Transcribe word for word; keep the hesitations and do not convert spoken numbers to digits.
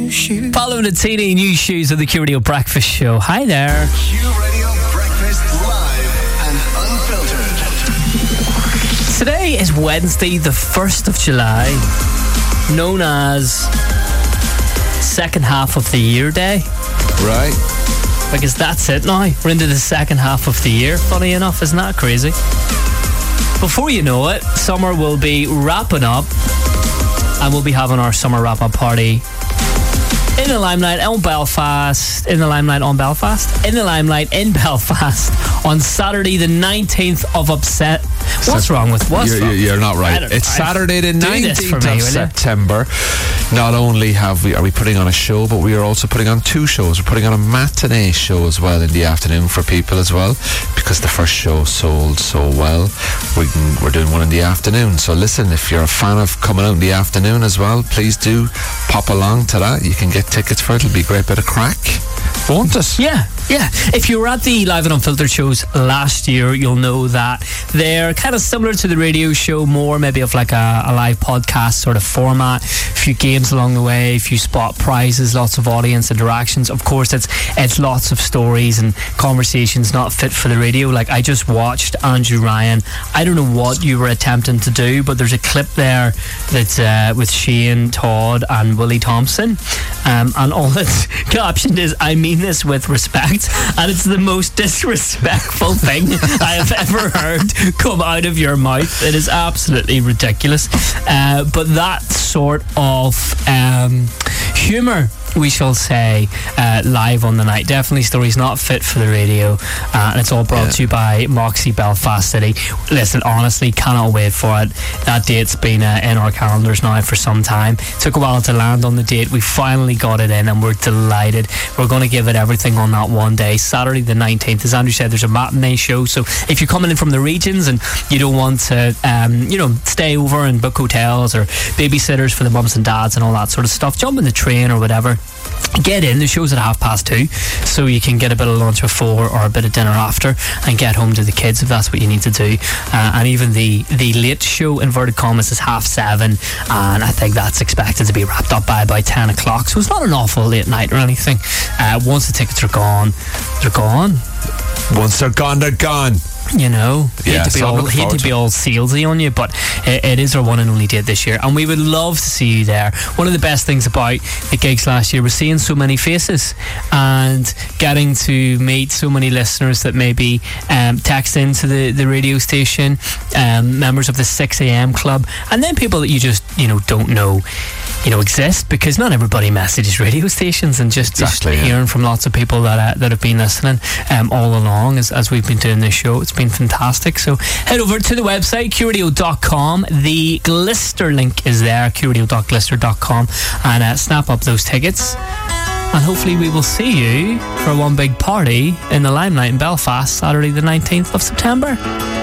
new shoes. Follow the T D New Shoes of the Q Radio Breakfast Show. Hi there. Q Radio Breakfast live and unfiltered. Today is Wednesday, the first of July, known as second half of the year day. Right. Because that's it now. We're into the second half of the year. Funny enough, isn't that crazy? Before you know it, summer will be wrapping up, and we'll be having our summer wrap-up party in the Limelight on Belfast. In the Limelight on Belfast? In the Limelight in Belfast on Saturday the nineteenth of upset. What's wrong with what's You're, wrong? you're not right. I It's I- Saturday the do this for nineteenth me, of will you? September. Not only have we are we putting on a show, but we are also putting on two shows. We're putting on a matinee show as well in the afternoon for people as well, because the first show sold so well. We can, we're doing one in the afternoon. So listen, if you're a fan of coming out in the afternoon as well, please do pop along to that. You can get tickets for it. It'll be a great bit of crack, won't it? Yeah, yeah. If you were at the Live and Unfiltered shows last year, you'll know that they're kind of similar to the radio show, more maybe of like a, a live podcast sort of format. A few games along the way, a few spot prizes, lots of audience interactions. Of course, it's it's lots of stories and conversations not fit for the radio. Like I just watched Andrew Ryan. I don't know what you were attempting to do, but there's a clip there that's uh, with Shane Todd and Willie Thompson, um, and all that's captioned is "I mean this with respect," and it's the most disrespectful thing I have ever heard come out of your mouth. It is absolutely ridiculous. Uh, but that sort of um, humour, we shall say, uh, live on the night. Definitely stories not fit for the radio, uh, and it's all brought Yeah. to you by Moxie Belfast City. Listen, honestly, cannot wait for it. That date's been uh, in our calendars now for some time. Took a while to land on the date. We finally got it in, and we're delighted. We're going to give it everything on that one day, Saturday the nineteenth. As Andrew said, there's a matinee show, so if you're coming in from the regions and you don't want to, um, you know, stay over and book hotels or babysitters for the mums and dads and all that sort of stuff, jump in the train or whatever. Get in. The show's at half past two, so you can get a bit of lunch before or a bit of dinner after and get home to the kids if that's what you need to do. Uh, and even the the late show, inverted commas, is half seven, and I think that's expected to be wrapped up by about ten o'clock, so it's not an awful late night or anything. Uh, once the tickets are gone, they're gone. Once they're gone, they're gone. You know, Yeah, hate to be so I'm all looking hate to forward be to it. all salesy on you, but it, it is our one and only date this year, and we would love to see you there. One of the best things about the gigs last year was seeing so many faces and getting to meet so many listeners that maybe um, text into the, the radio station, um, members of the six a.m. club, and then people that you just you know don't know you know exist, because not everybody messages radio stations, and just, Exactly, just yeah. hearing from lots of people that uh, that have been listening um, all along as, as we've been doing this show. It's been fantastic. So head over to the website, q radio dot com. The Glister link is there, q radio dot glister dot com, and uh, snap up those tickets. And hopefully we will see you for one big party in the Limelight in Belfast, Saturday the nineteenth of September.